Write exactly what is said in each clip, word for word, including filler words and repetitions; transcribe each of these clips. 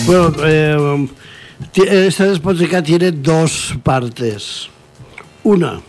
Bueno, eh, esta despotrica tiene dos partes. Una,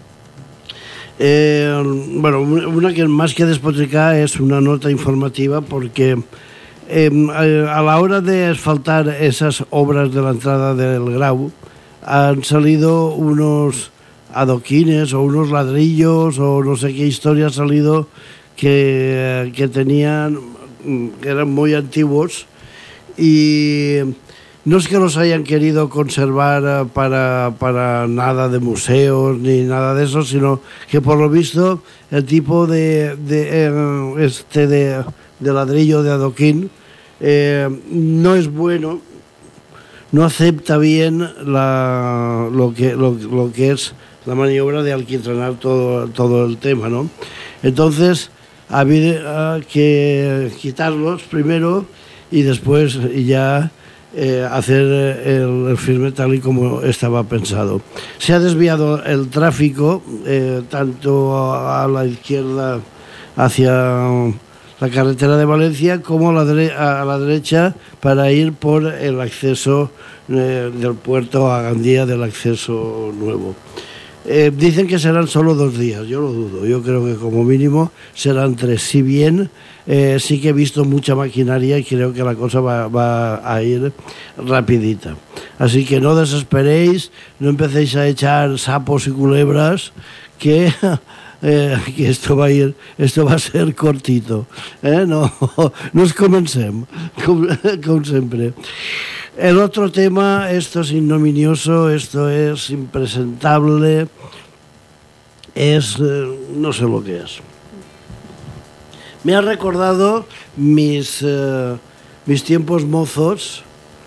eh, bueno, una que más que despotricar es una nota informativa porque eh, a la hora de asfaltar esas obras de la entrada del Grau han salido unos adoquines o unos ladrillos o no sé qué historia ha salido que, que tenían, que eran muy antiguos y no es que los hayan querido conservar para, para nada de museos ni nada de eso, sino que por lo visto el tipo de, de, este de, de ladrillo de adoquín eh, no es bueno, no acepta bien la, lo, que, lo, lo que es la maniobra de alquitranar todo, todo el tema, ¿no? Entonces había que quitarlos primero y después ya eh, hacer el, el firme tal y como estaba pensado. Se ha desviado el tráfico eh, tanto a la izquierda hacia la carretera de Valencia como a la, dere- a la derecha para ir por el acceso eh, del puerto a Gandía, del acceso nuevo. Eh, dicen que serán solo dos días, yo lo dudo, yo creo que como mínimo serán tres, si bien eh, sí que he visto mucha maquinaria y creo que la cosa va, va a ir rapidita. Así que no desesperéis, no empecéis a echar sapos y culebras, que, eh, que esto va a ir, esto va a ser cortito, eh? no, no os comencem, com, com siempre. El otro tema, esto es ignominioso, esto es impresentable, es, eh, no sé lo que es. Me ha recordado mis, eh, mis tiempos mozos,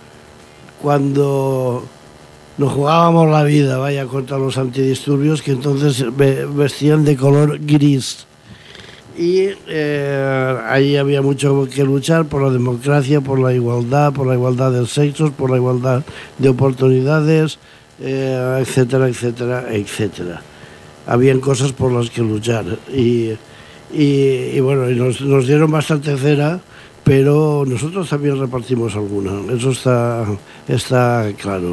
cuando nos jugábamos la vida, vaya, contra los antidisturbios, que entonces vestían de color gris. Y eh, ahí había mucho que luchar por la democracia, por la igualdad, por la igualdad de sexos, por la igualdad de oportunidades, eh, etcétera, etcétera, etcétera. Habían cosas por las que luchar y, y, y bueno, y nos, nos dieron bastante cera, pero nosotros también repartimos alguna, eso está, está claro.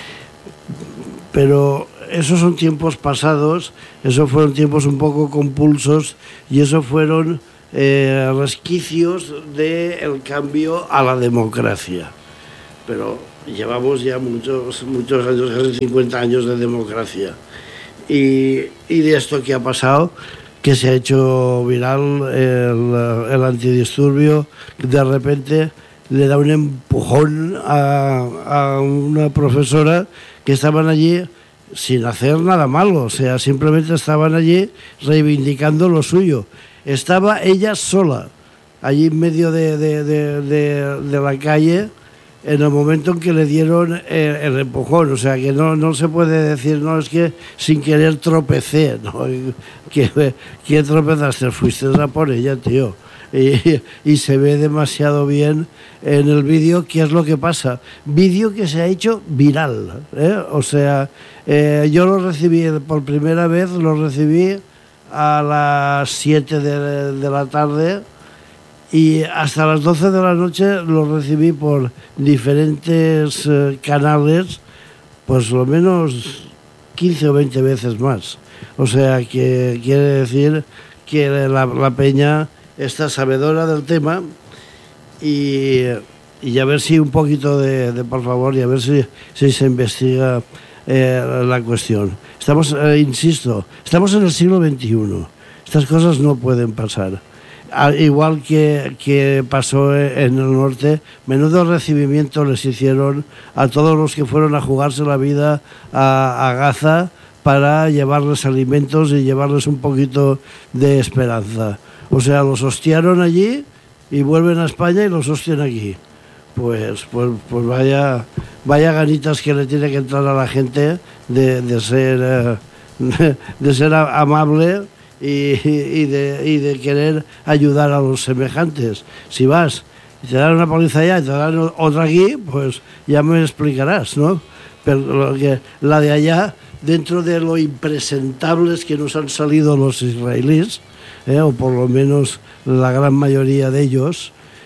Pero esos son tiempos pasados, esos fueron tiempos un poco compulsos y esos fueron eh, resquicios del cambio a la democracia. Pero llevamos ya muchos, muchos años, casi cincuenta años de democracia. Y, y de esto que ha pasado, que se ha hecho viral el, el antidisturbio, de repente le da un empujón a, a una profesora que estaban allí sin hacer nada malo, o sea, simplemente estaban allí reivindicando lo suyo. Estaba ella sola, allí en medio de, de, de, de, de la calle, en el momento en que le dieron el, el empujón, o sea, que no, no se puede decir, no, es que sin querer tropecé, ¿no? que, que tropezaste, fuiste a por ella, tío. Y, y se ve demasiado bien en el vídeo qué es lo que pasa. Vídeo que se ha hecho viral, ¿eh? O sea, eh, yo lo recibí por primera vez, lo recibí a las siete de, de la tarde y hasta las doce de la noche lo recibí por diferentes eh, canales, pues lo menos quince o veinte veces más. O sea, que quiere decir que la, la peña está sabedora del tema y, y a ver si un poquito de, de por favor, y a ver si, si se investiga eh, la cuestión. Estamos, eh, insisto, estamos en el siglo veintiuno. Estas cosas no pueden pasar. Al igual que, que pasó en el norte, menudo recibimiento les hicieron a todos los que fueron a jugarse la vida a, a Gaza para llevarles alimentos y llevarles un poquito de esperanza. O sea, los hostiaron allí y vuelven a España y los hostian aquí. Pues, pues, pues vaya, vaya ganitas que le tiene que entrar a la gente de, de ser, eh, de ser amable y, y, de, y de querer ayudar a los semejantes. Si vas y te dan una paliza allá y te dan otra aquí, pues ya me explicarás, ¿no? Pero lo que, la de allá, dentro de lo impresentables que nos han salido los israelíes, Eh, o por lo menos la gran mayoría de ellos,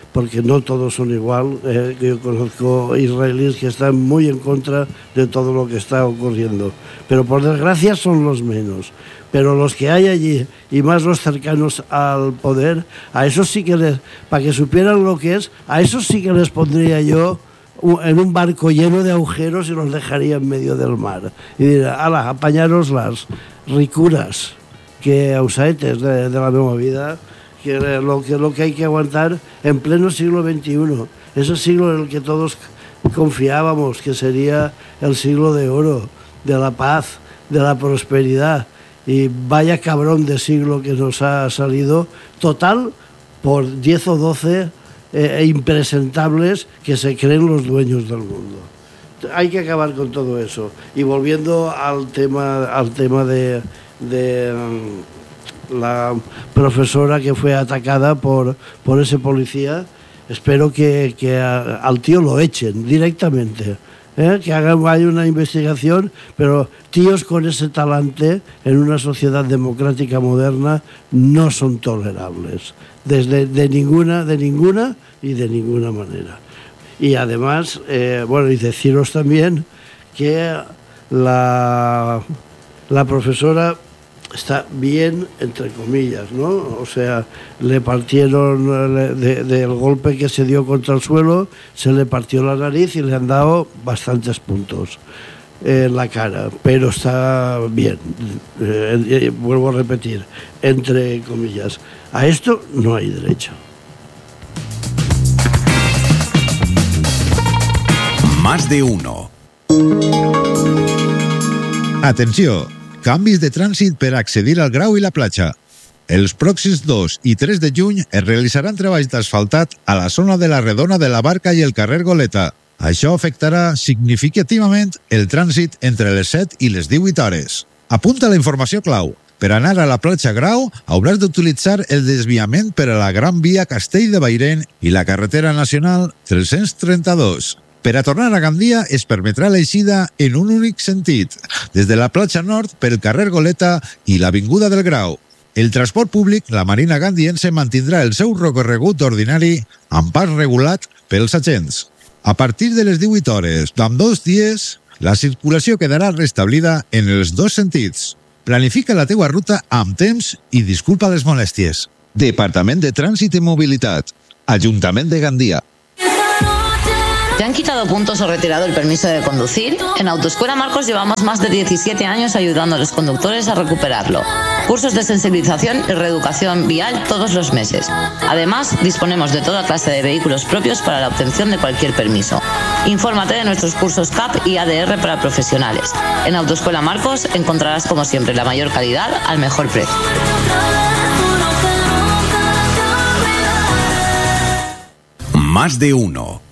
porque no todos son igual. Eh, yo conozco israelíes que están muy en contra de todo lo que está ocurriendo, pero por desgracia son los menos. Pero los que hay allí, y más los cercanos al poder, a esos sí que les, para que supieran lo que es, a esos sí que les pondría yo en un barco lleno de agujeros y los dejaría en medio del mar. Y diría, ala, apañaros las ricuras, que ausaetes de, de la nueva vida, que lo, que lo que hay que aguantar en pleno siglo veintiuno, ese siglo en el que todos confiábamos que sería el siglo de oro, de la paz, de la prosperidad. Y vaya cabrón de siglo que nos ha salido, total, por diez o doce eh, impresentables que se creen los dueños del mundo. Hay que acabar con todo eso. Y volviendo al tema, al tema de, de um, la profesora que fue atacada por, por ese policía, espero que, que a, al tío lo echen directamente. ¿Eh? Que hagan, hay una investigación, pero tíos con ese talante en una sociedad democrática moderna no son tolerables, desde de ninguna, de ninguna y de ninguna manera. Y además, eh, bueno, y deciros también que la, la profesora está bien, entre comillas, ¿no? O sea, le partieron le, de, del golpe que se dio contra el suelo, se le partió la nariz y le han dado bastantes puntos en la cara, pero está bien. Eh, eh, vuelvo a repetir, entre comillas. A esto no hay derecho. Más de uno. Atenció, canvis de trànsit per accedir al Grau i la platja. Els pròxims dos i tres de juny es realitzaran treballs d'asfaltat a la zona de la Redona de la Barca i el carrer Goleta. Això afectarà significativament el trànsit entre les set i les divuit hores. Apunta la informació clau. Per anar a la platja Grau hauràs d'utilitzar el desviament per a la Gran Via Castell de Bairén i la carretera nacional tres-cents trenta-dos. Per a tornar a Gandia es permetrà l'eixida en un únic sentit, des de la platja nord pel carrer Goleta i l'avinguda del Grau. El transport públic, la Marina Gandiense, mantindrà el seu recorregut ordinari amb pas regulat pels agents. A partir de les divuit hores d'ambdós dies, la circulació quedarà restablida en els dos sentits. Planifica la teua ruta amb temps i disculpa les molèsties. Departament de Trànsit i Mobilitat. Ajuntament de Gandia. ¿Te han quitado puntos o retirado el permiso de conducir? En Autoescuela Marcos llevamos más de diecisiete años ayudando a los conductores a recuperarlo. Cursos de sensibilización y reeducación vial todos los meses. Además, disponemos de toda clase de vehículos propios para la obtención de cualquier permiso. Infórmate de nuestros cursos C A P y A D R para profesionales. En Autoescuela Marcos encontrarás, como siempre, la mayor calidad al mejor precio. Más de uno.